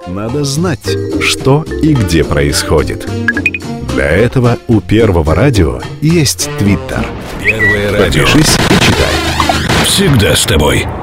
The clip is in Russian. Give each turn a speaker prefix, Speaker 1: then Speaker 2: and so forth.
Speaker 1: надо знать, что и где происходит. Для этого у Первого радио есть Твиттер.
Speaker 2: Первое радио.
Speaker 1: Подпишись и читай.
Speaker 2: Всегда с тобой.